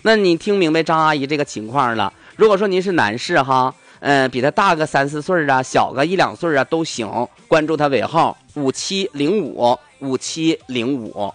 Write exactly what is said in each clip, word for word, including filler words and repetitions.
那你听明白张阿姨这个情况了。如果说您是男士哈，嗯、呃，比他大个三四岁啊，小个一两岁啊都行，关注他尾号五七零五五七零五。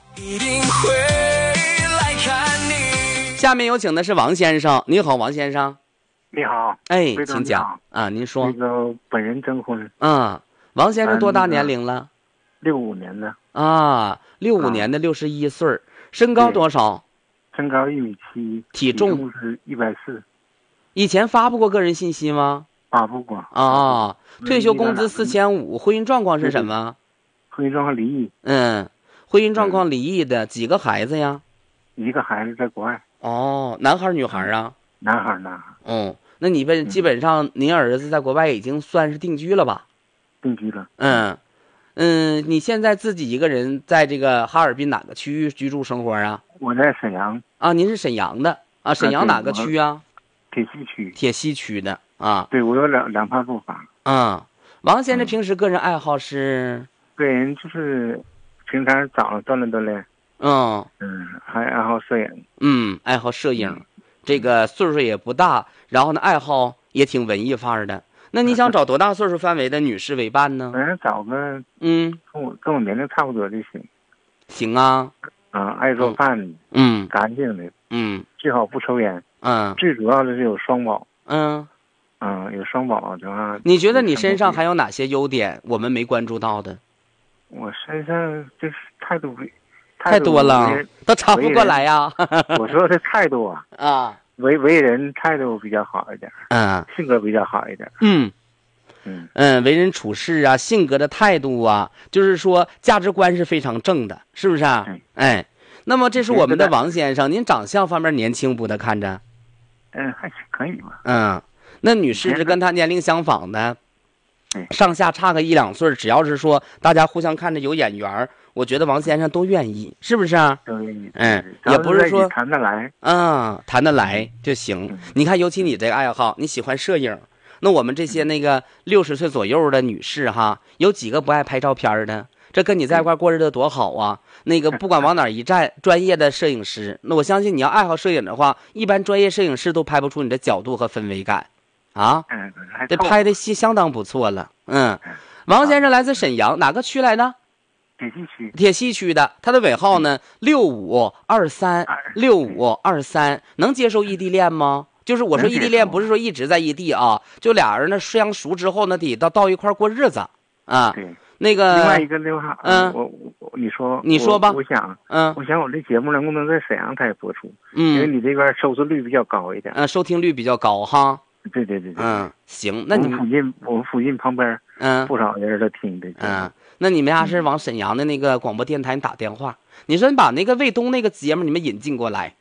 下面有请的是王先生，你好，王先生。 你好， 哎，请讲啊，您说。 那个本人征婚。 嗯，王先生多大年龄了？ 六五年的。 啊，六五年的六十一岁，身高多少？ 身高一米七， 体重是一百四。 以前发布过个人信息吗？ 发布过。 啊，退休工资四千五，婚姻状况是什么？ 婚姻状况离异。 嗯，婚姻状况离异的，几个孩子呀？ 一个孩子在国外。 哦，男孩女孩啊？ 男孩，男孩。 哦，那你们基本上您儿子在国外已经算是定居了吧？ 定居了。 嗯嗯，你现在自己一个人在这个哈尔滨哪个区域居住生活啊？ 我在沈阳。 啊，您是沈阳的啊？沈阳哪个区啊？ 铁西区。 铁西区的啊？ 对，我有两两套住房。 嗯，王先生平时个人爱好是？ 个人就是平常早上锻炼锻炼。 嗯嗯，还爱好摄影。 嗯，爱好摄影，嗯、这个岁数也不大，然后呢，爱好也挺文艺范儿的。那你想找多大岁数范围的女士为伴呢？ 反正找个嗯， 跟我跟我年龄差不多就行。 行啊。 啊，爱做饭。 嗯， 干净的。 嗯， 最好不抽烟。 嗯， 最主要的是有双保。 嗯， 嗯，有双保的话。 你觉得你身上还有哪些优点我们没关注到的？ 我身上就是态度。 太多了，都查不过来呀。 我说的态度啊， 啊， 为为人态度比较好一点， 嗯， 性格比较好一点， 嗯， 嗯嗯，为人处事啊，性格的态度啊，就是说价值观是非常正的，是不是啊？ 嗯、 哎，那么这是我们的王先生，您长相方面年轻不的看着？ 嗯，还可以吧。 嗯，那女士是跟他年龄相仿的，上下差个一两岁，只要是说大家互相看着有眼缘，我觉得王先生都愿意，是不是啊？ 都愿意。 嗯，也不是说谈得来， 嗯，谈得来就行。 嗯、 你看，尤其你这个爱好，你喜欢摄影，那我们这些那个六十岁左右的女士哈，有几个不爱拍照片的？这跟你在一块过日子多好啊！那个不管往哪一站，专业的摄影师，那我相信你要爱好摄影的话，一般专业摄影师都拍不出你的角度和氛围感，啊， 嗯， 这拍的戏相当不错了。嗯，王先生来自沈阳哪个区来的？ 铁西区。 铁西区的，他的尾号呢六五二三六五二三，能接受异地恋吗？就是我说异地恋不是说一直在异地啊，就俩人呢相熟之后呢，得到到一块过日子啊。 对。 那个另外一个的话， 嗯， 我我你说你说吧， 我, 我想， 嗯， 我想我这节目能不能在沈阳台播出？ 嗯， 因为你这边收视率比较高一点， 嗯，收听率比较高哈。 对对对对， 嗯，行，那你们附近我们附近旁边， 嗯， 不少人都听的， 嗯，那你们要是往沈阳的那个广播电台打电话，你说你把那个卫东那个节目你们引进过来。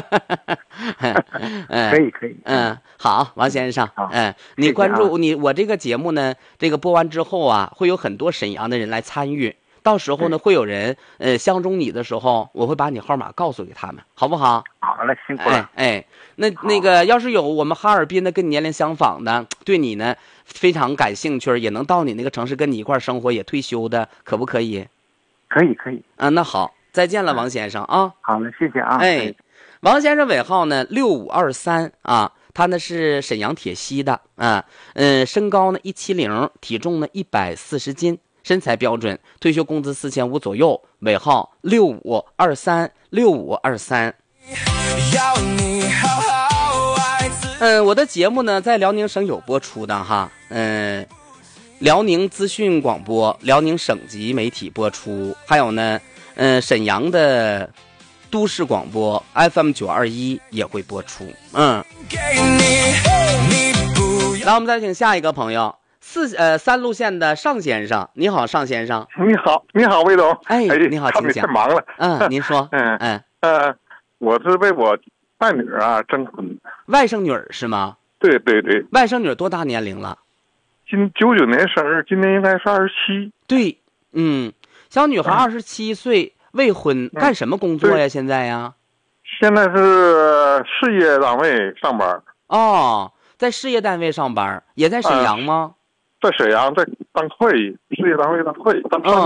嗯，可以可以， 嗯，好，王先生，嗯，你关注你我这个节目呢，这个播完之后啊，会有很多沈阳的人来参与，到时候呢，会有人呃相中你的时候，我会把你号码告诉给他们，好不好？ 好嘞，辛苦了。 哎哎，那那个要是有我们哈尔滨的跟你年龄相仿的，对你呢非常感兴趣，也能到你那个城市跟你一块生活，也退休的，可不可以？ 可以可以。 啊，那好，再见了，王先生啊。 好了，谢谢啊。 哎。王先生尾号呢六五二三啊，他呢是沈阳铁西的啊，嗯，身高呢一七零，体重呢一百四十斤，身材标准，退休工资四千五左右，尾号六五二三六五二三。嗯，我的节目呢在辽宁省有播出的哈，嗯，辽宁资讯广播、辽宁省级媒体播出，还有呢，嗯，沈阳的。都市广播 F M 九二一也会播出，嗯。来，我们再请下一个朋友，四呃三路线的尚先生，你好，尚先生。 你好，你好，魏总。 哎，你好， 请讲。太忙了。 嗯，您说。 嗯嗯呃，我是为我外女啊征婚。 外甥女是吗？ 对对对。 外甥女多大年龄了？ 今九九年生日，今年应该是二十七。 对，嗯，小女孩二十七岁。未婚，干什么工作呀？现在呀？ 现在是事业单位上班。 哦，在事业单位上班，也在沈阳吗？ 呃、在沈阳，在当会计，事业单位当会计，当三年。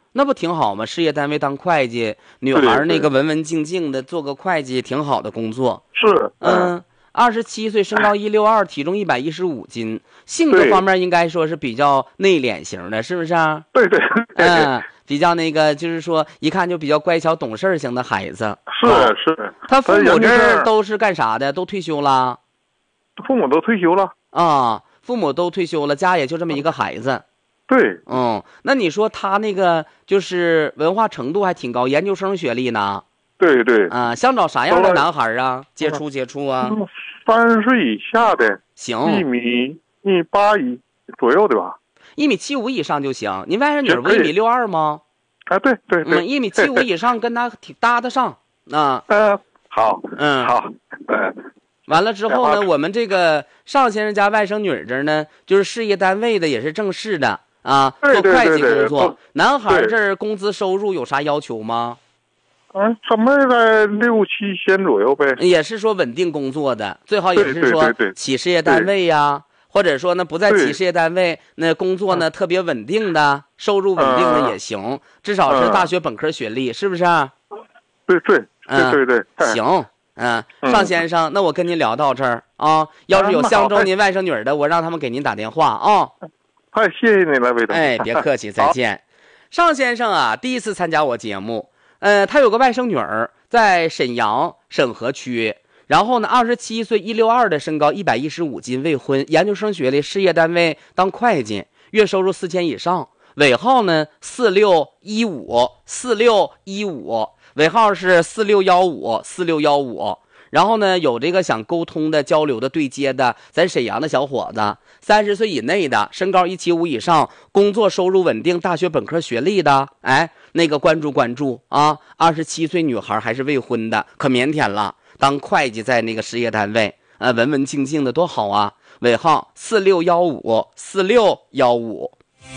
那不挺好吗？事业单位当会计，女孩那个文文静静的做个会计，挺好的工作。 是， 嗯，二十七岁，身高一六二，体重一百一十五斤，性格方面应该说是比较内敛型的，是不是啊？ 对对对， 嗯，比较那个，就是说一看就比较乖巧懂事型的孩子。 是、哦、是。 他父母这儿都是干啥的？都退休了。 父母都退休了啊，父母都退休了，家也就这么一个孩子。 对， 嗯，那你说他那个就是文化程度还挺高，研究生学历呢？ 对对。 啊，想找啥样的男孩啊？接触接触啊。 三十岁以下的， 行， 一米一米八一左右的吧。 一米七五以上就行。你外甥女不一米六二吗？ 啊，对对对， 嗯，一米七五以上跟他挺搭得上啊。 嗯、呃，好， 嗯， 好，嗯。 完了之后呢，我们这个尚先生家外甥女这儿呢，就是事业单位的，也是正式的啊，做会计工作。男孩这儿工资收入有啥要求吗？ 嗯，怎么在六七千左右呗？ 也是说稳定工作的，最好也是说企事业单位呀，或者说呢不在企事业单位，那工作呢特别稳定的，收入稳定的也行，至少是大学本科学历，是不是？ 对对对对对， 行。嗯，尚先生，那我跟您聊到这儿啊。要是有相中您外甥女的，我让他们给您打电话啊。 太谢谢你了，魏总。 哎，别客气，再见。尚先生啊，第一次参加我节目，呃，他有个外甥女儿在沈阳沈河区，然后呢，二十七岁，一六二的身高，一百一十五斤，未婚，研究生学历，事业单位当会计，月收入四千以上，尾号呢四六一五四六一五。尾号是四六一五四六一五，然后呢，有这个想沟通的、交流的、对接的，咱沈阳的小伙子，三十岁以内的，身高一七五以上，工作收入稳定，大学本科学历的，哎，那个关注关注啊！二十七岁女孩还是未婚的，可腼腆了，当会计在那个事业单位，呃，文文静静的多好啊！尾号四六一五四六一五。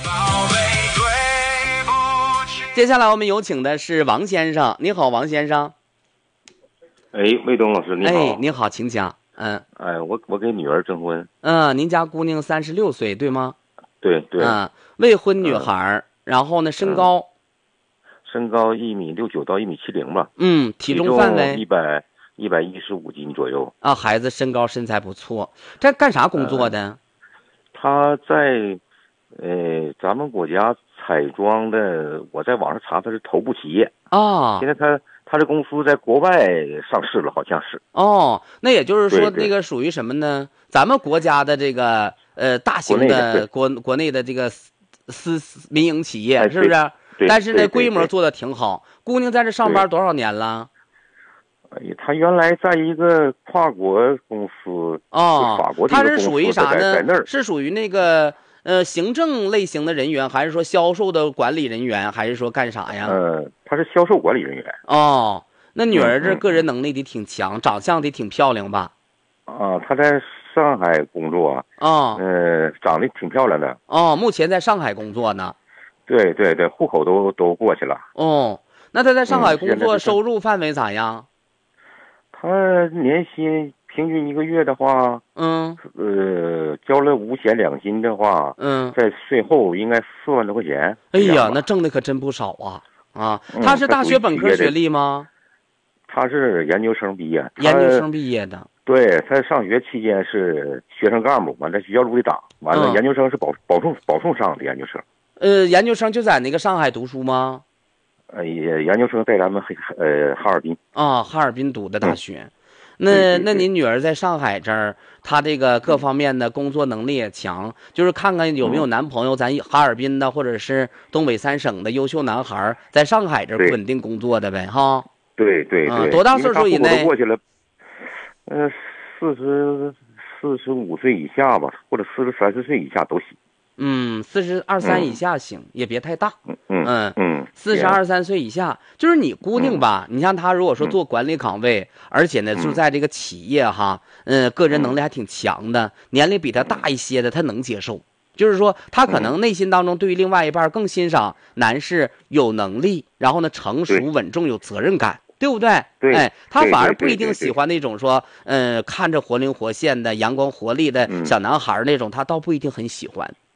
接下来我们有请的是王先生。你好，王先生。 哎，魏东老师，你好。 哎，你好，请讲。嗯。 哎，我我给女儿征婚。 嗯，您家姑娘三十六岁，对吗？ 对对。 嗯，未婚女孩、嗯、然后呢，身高。嗯、 身高一米六九到一米七零吧。 嗯，体重范围一百一百一十五斤左右。 啊，孩子身高身材不错。这干啥工作的？ 呃、他在，呃，咱们国家。彩妆的，我在网上查，它是头部企业啊。 现在他他这公司在国外上市了，好像是。 哦，那也就是说，那个属于什么呢？咱们国家的这个呃大型的国国内的这个私私民营企业，是不是？但是呢，规模做的挺好。姑娘在这上班多少年了？ 哎呀，他原来在一个跨国公司哦， 法国的他是属于啥呢？ 在那儿是属于那个。呃，行政类型的人员，还是说销售的管理人员，还是说干啥呀？ 呃，他是销售管理人员。 哦，那女儿这个人能力得挺强，嗯嗯、长相得挺漂亮吧？ 啊，她在上海工作。 哦。 呃，长得挺漂亮的。 哦，目前在上海工作呢。 对对对，户口都都过去了。 哦，那她在上海工作，嗯、收入范围咋样？ 她年薪。平均一个月的话， 嗯， 呃，交了五险两金的话， 嗯， 在税后应该四万多块钱。 哎呀，那挣的可真不少啊！啊，他是大学本科学历吗？ 他是研究生毕业。 研究生毕业的。 对，他上学期间是学生干部，完在学校录的档，完了、嗯、研究生是保保送保送上的研究生。 呃，研究生就在那个上海读书吗？ 呃，研究生在咱们呃哈尔滨。 啊，哈尔滨读的大学。嗯那那您女儿在上海这儿，她这个各方面的工作能力也强，就是看看有没有男朋友，咱哈尔滨的或者是东北三省的优秀男孩，在上海这儿稳定工作的呗，哈。 对对对。 多大岁数以内？ 过去了，呃，四十四十五岁以下吧，或者四十三十岁以下都行。 嗯，四十二三以下行，也别太大。 嗯嗯嗯， 四十二三岁以下，就是你姑娘吧？你像她如果说做管理岗位，而且呢就在这个企业哈，嗯，个人能力还挺强的，年龄比她大一些的，她能接受。就是说，她可能内心当中对于另外一半更欣赏男士有能力，然后呢成熟稳重有责任感。对不对？ 对， 哎，他反而不一定喜欢那种说，呃，看着活灵活现的、阳光活力的小男孩那种，他倒不一定很喜欢。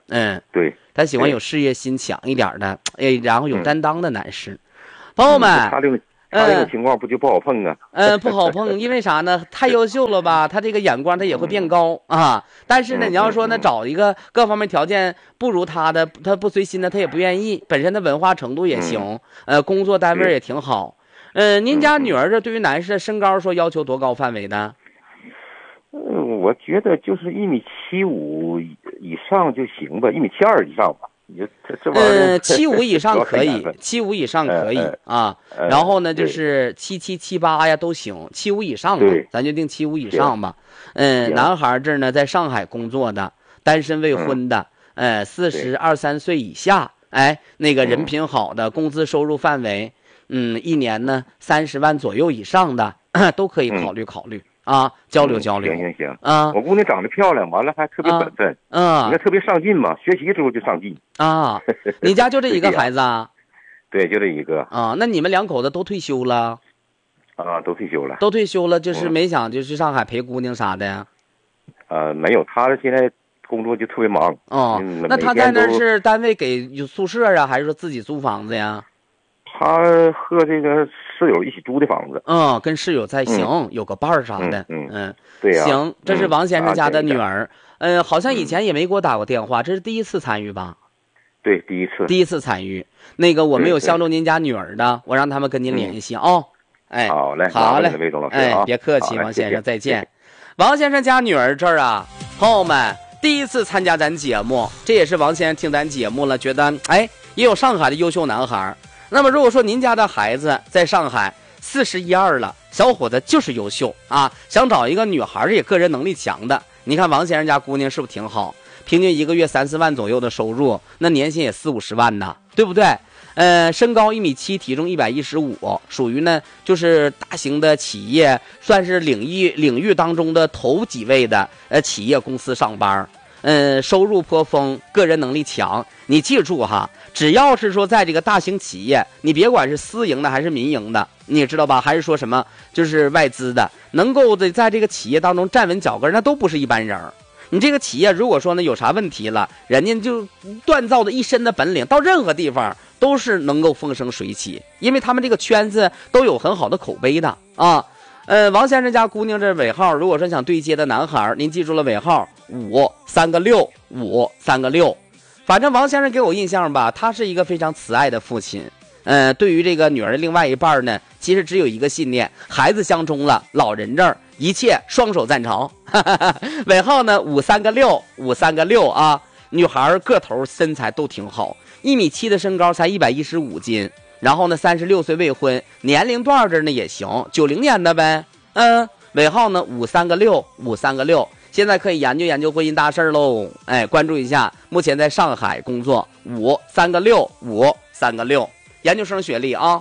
嗯， 对， 他喜欢对有事业心强一点的，哎，然后有担当的男士。朋友们， 嗯他这个他这种情况不就不好碰啊？ 嗯、呃，不好碰，因为啥呢？太优秀了吧，他这个眼光他也会变高啊。但是呢， 嗯你要说呢， 嗯嗯找一个各方面条件不如他的，他不随心的，他也不愿意。本身的文化程度也行， 嗯呃，工作单位也挺好。呃，您家嗯嗯女儿这对于男士的身高说要求多高范围的？ 嗯，我觉得就是一米七五以上就行吧，一米七二以上吧。你这这这玩意儿， 嗯，七五以上可以主要看缘分， 七五以上可以呃呃啊。 呃然后呢，就对是七七七八呀都行，七五以上吧对， 咱就定七五以上吧。嗯， 行男孩这儿呢，在上海工作的，单身未婚的，呃，四十二三岁以下，哎，那个人品好的，工资收入范围，嗯，一年呢三十万左右以上的，都可以考虑考虑啊，交流交流行行行啊我姑娘长得漂亮，完了还特别本分，你啊看特别上进嘛，学习之后就上进。 啊！你家就这一个孩子啊？ 对，就这一个啊，那你们两口子都退休了？ 啊，都退休了。 都退休了，就是嗯没想就去上海陪姑娘啥的呀？ 呃，没有，他现在工作就特别忙。 哦， 嗯那他在那儿每天都是单位给有宿舍啊，还是说自己租房子呀？ 他和这个室友一起租的房子。 嗯，跟室友在行，有个伴儿啥的。 嗯嗯， 对呀、 行，这是嗯王先生家的啊这个女儿。嗯，好像以前也没给我打过电话，这是第一次参与吧？ 对，第一次。 第一次参与。那个我们有对对相中您家女儿的，我让他们跟您联系啊。哎， 好嘞， 好嘞麻烦你了，魏总老师哎啊， 别客气， 好嘞王先生， 谢谢再见。王先生家女儿这儿啊，朋友们第一次参加咱节目，这也是王先生听咱节目了，觉得哎也有上海的优秀男孩。那么如果说您家的孩子在上海四十一二了，小伙子就是优秀啊，想找一个女孩也个人能力强的，你看王先生家姑娘是不是挺好？平均一个月三四万左右的收入，那年薪也四五十万呢，对不对？呃，身高一米七，体重一百一十五，属于呢就是大型的企业，算是领域领域当中的头几位的呃企业公司上班，嗯，收入颇丰，个人能力强。你记住哈，只要是说在这个大型企业，你别管是私营的还是民营的，你也知道吧？还是说什么就是外资的，能够在在这个企业当中站稳脚跟，那都不是一般人。你这个企业如果说呢有啥问题了，人家就锻造的一身的本领，到任何地方都是能够风生水起，因为他们这个圈子都有很好的口碑的啊。呃，王先生家姑娘这尾号，如果说想对接的男孩，您记住了尾号五三个六五三个六。反正王先生给我印象吧，他是一个非常慈爱的父亲。呃，对于这个女儿的另外一半呢，其实只有一个信念：孩子相中了，老人这儿一切双手赞成。尾号呢五三个六五三个六啊，女孩个头身材都挺好，一米七的身高，才一百一十五斤。然后呢，三十六岁未婚，年龄段这呢也行，九零年的呗。嗯，尾号呢五三个六五三个六。现在可以研究研究婚姻大事喽，哎，关注一下。目前在上海工作，五三个六五三个六，研究生学历啊。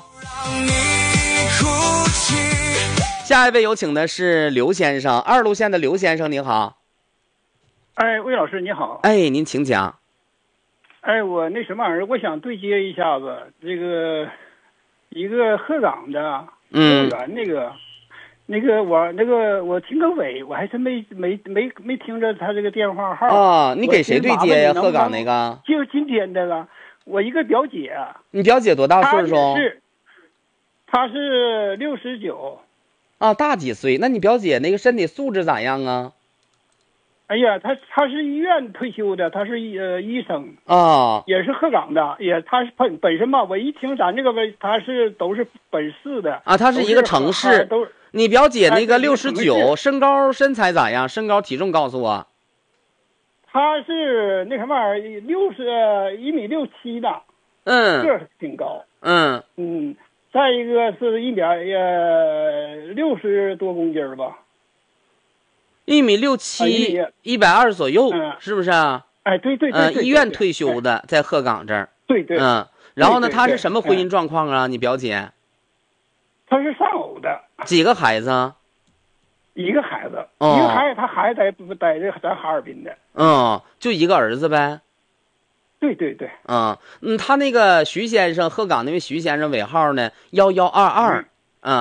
下一位有请的是刘先生，二路线的刘先生，您好。 哎，魏老师你好。 哎，您请讲。 哎，我那什么玩意儿，我想对接一下子这个一个鹤岗的服务员那个。嗯那个我那个我听个尾，我还是没没没没听着他这个电话号啊。你给谁对接呀？鹤岗那个？ 就今天的了。我一个表姐。 你表姐多大岁数？ 她是，她是六十九。 啊，大几岁？那你表姐那个身体素质咋样啊？ 哎呀，她她是医院退休的，她是呃医生啊， 也是鹤岗的，也她是本本身吧，我一听咱这个呗，她是都是本市的啊，她是一个城市都。 你表姐那个六十九，身高身材咋样？身高体重告诉我。 她是那什么玩意儿，六十一米六七的， 嗯， 个儿挺高。 嗯嗯，再一个是一百呃六十多公斤吧。 一米六七，一百二左右， 嗯， 是不是啊？ 哎，对对对， 嗯，医院退休的，在鹤岗这儿。 对对。 嗯，然后呢，她是什么婚姻状况啊？你表姐？ 她是丧偶的。 几个孩子？ 一个孩子， 哦、 一个孩子，他孩子在不在这咱哈尔滨的。 嗯，就一个儿子呗。 对对对。 嗯嗯，他那个徐先生，鹤岗那位徐先生尾号呢幺幺二二。嗯，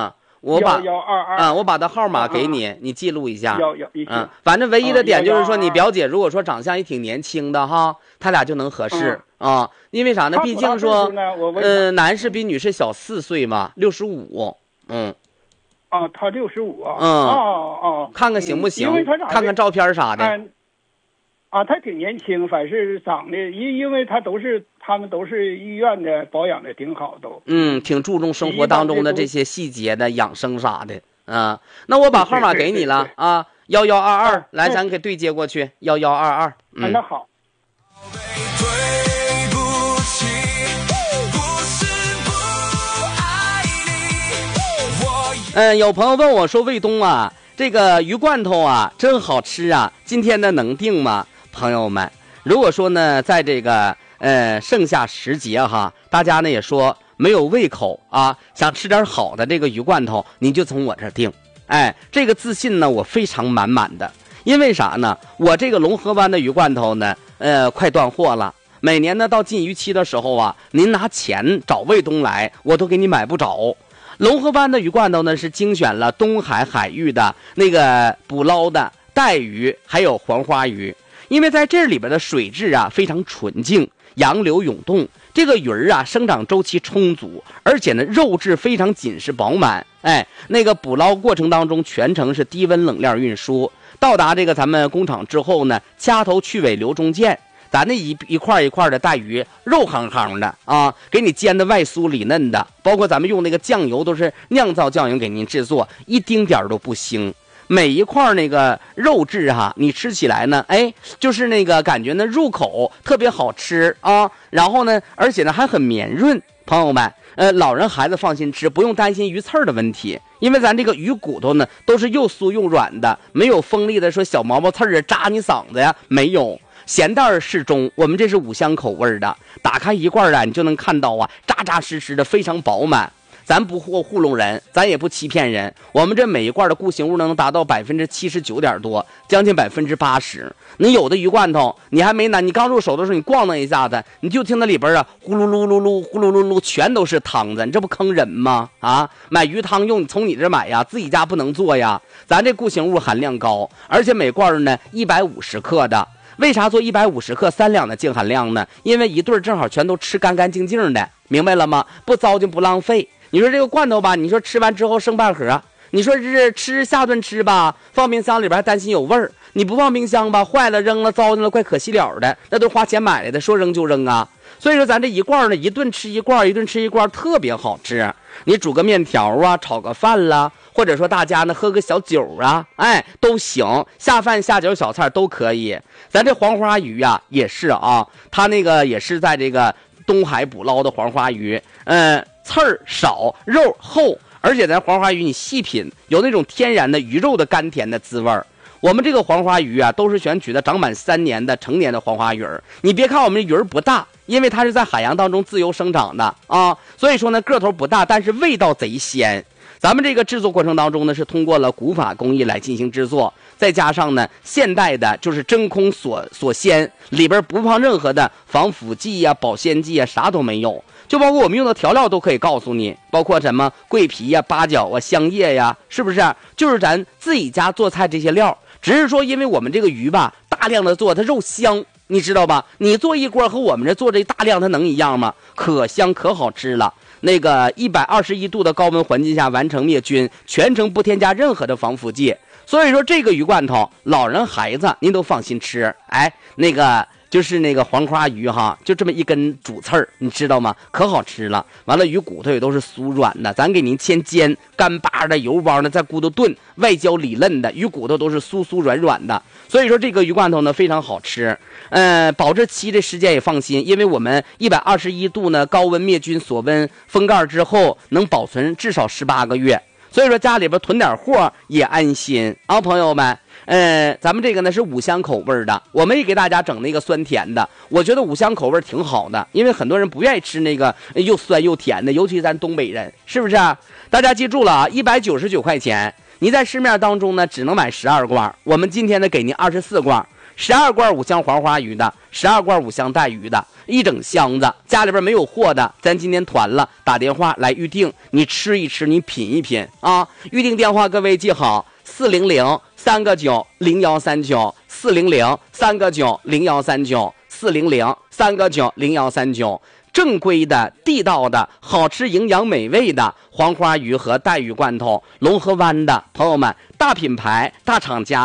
我把幺二二啊，我把他号码给你，你记录一下。 幺幺一嗯，反正唯一的点就是说，你表姐如果说长相也挺年轻的哈，他俩就能合适啊。因为啥呢？毕竟说，呃，男士比女士小四岁嘛，六十五。嗯。 啊，他六十五。 嗯。 哦哦。 看看行不行？看看照片啥的。 啊，他挺年轻，反是长得，因因为他都是他们都是医院的，保养的挺好都。 嗯，挺注重生活当中的这些细节的养生啥的。啊，那我把号码给你了啊，幺幺二二，来，咱给对接过去，幺幺二二。嗯， 那好。 嗯，有朋友问我说，卫东啊，这个鱼罐头啊，真好吃啊，今天呢能定吗？朋友们，如果说呢，在这个呃盛夏时节哈，大家呢也说没有胃口啊，想吃点好的这个鱼罐头，你就从我这儿订。哎，这个自信呢，我非常满满的，因为啥呢？我这个龙河湾的鱼罐头呢，呃，快断货了。每年呢到禁渔期的时候啊，您拿钱找卫东来，我都给你买不着。龙河湾的鱼罐头呢，是精选了东海海域的那个捕捞的带鱼，还有黄花鱼。因为在这里边的水质啊非常纯净，洋流涌动，这个鱼儿啊生长周期充足，而且呢肉质非常紧实饱满。哎，那个捕捞过程当中全程是低温冷链运输，到达这个咱们工厂之后呢，掐头去尾留中间。咱那一一块一块的带鱼肉夯夯的啊，给你煎的外酥里嫩的，包括咱们用那个酱油都是酿造酱油给您制作，一丁点儿都不腥。每一块那个肉质哈，你吃起来呢，哎，就是那个感觉呢，入口特别好吃啊。然后呢，而且呢还很绵润。朋友们，呃，老人孩子放心吃，不用担心鱼刺儿的问题，因为咱这个鱼骨头呢都是又酥又软的，没有锋利的说小毛毛刺儿啊扎你嗓子呀，没有。咸淡适中，我们这是五香口味的，打开一罐啊，你就能看到啊，扎扎实实的，非常饱满。咱不糊糊弄人，咱也不欺骗人，我们这每一罐的固形物能达到百分之七十九点多，将近百分之八十。你有的鱼罐头，你还没拿，你刚入手的时候，你逛荡一下子，你就听那里边啊，呼噜噜噜噜，呼噜噜噜，全都是汤子，你这不坑人吗？啊，买鱼汤用，从你这买呀，自己家不能做呀。咱这固形物含量高，而且每罐呢一百五十克的。为啥做一百五十克三两的净含量呢？因为一对正好全都吃干干净净的，明白了吗？不糟践不浪费。你说这个罐头吧，你说吃完之后剩半盒，你说是吃下顿吃吧，放冰箱里边还担心有味儿，你不放冰箱吧，坏了扔了糟践了，怪可惜了的，那都花钱买来的，说扔就扔啊。所以说咱这一罐呢，一顿吃一罐，一顿吃一罐，特别好吃。你煮个面条啊，炒个饭啦，或者说大家呢喝个小酒啊，哎都行，下饭下酒小菜都可以。咱这黄花鱼啊也是啊，它那个也是在这个东海捕捞的黄花鱼，嗯、呃，刺儿少，肉厚，而且咱黄花鱼你细品，有那种天然的鱼肉的甘甜的滋味儿。我们这个黄花鱼啊，都是选取的长满三年的成年的黄花鱼儿。你别看我们这鱼儿不大，因为它是在海洋当中自由生长的啊，所以说呢个头不大，但是味道贼鲜。咱们这个制作过程当中呢，是通过了古法工艺来进行制作，再加上呢现代的就是真空锁锁鲜，里边不放任何的防腐剂呀、保鲜剂啊，啥都没有。就包括我们用的调料都可以告诉你，包括什么桂皮呀、八角啊、香叶呀，是不是？就是咱自己家做菜这些料，只是说因为我们这个鱼吧，大量的做它肉香，你知道吧？你做一锅和我们这做这大量它能一样吗？可香可好吃了。那个一百二十一度的高温环境下完成灭菌，全程不添加任何的防腐剂。所以说这个鱼罐头，老人孩子您都放心吃。哎，那个就是那个黄花鱼哈，就这么一根主刺儿，你知道吗？可好吃了。完了鱼骨头也都是酥软的，咱给您先煎，干巴的油包呢在骨头炖，外焦里嫩的，鱼骨头都是酥酥软软的。所以说这个鱼罐头呢非常好吃，呃，保质期的时间也放心，因为我们一百二十一度呢高温灭菌锁温封盖之后能保存至少十八个月，所以说家里边囤点货也安心啊，朋友们。呃，咱们这个呢是五香口味的，我们也给大家整那个酸甜的，我觉得五香口味挺好的，因为很多人不愿意吃那个又酸又甜的，尤其咱东北人，是不是啊？大家记住了啊，一百九十九块钱，你在市面当中呢只能买十二罐，我们今天呢给您二十四罐。 十二罐五香黄花鱼的，十二罐五香带鱼的，一整箱子。家里边没有货的，咱今天团了，打电话来预定，你吃一吃，你品一品啊。预定电话各位记好，四零零三个九零幺三九，四零零三个九零幺三九，四零零三个九零幺三九。正规的、地道的、好吃、营养、美味的黄花鱼和带鱼罐头，龙河湾的朋友们，大品牌、大厂家。